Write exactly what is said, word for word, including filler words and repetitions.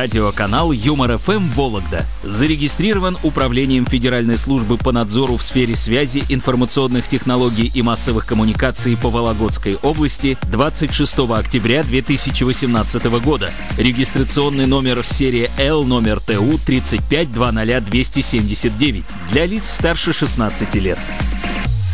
Радиоканал Юмор эф эм Вологда зарегистрирован Управлением Федеральной службы по надзору в сфере связи, информационных технологий и массовых коммуникаций по Вологодской области двадцать шестого октября две тысячи восемнадцатого года. Регистрационный номер серия Л номер Т У тридцать пять двадцать ноль двести семьдесят девять для лиц старше шестнадцати лет.